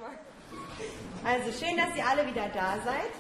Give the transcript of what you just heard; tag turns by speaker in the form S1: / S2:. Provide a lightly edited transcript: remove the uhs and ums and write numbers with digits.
S1: Also schön, dass ihr alle wieder da seid.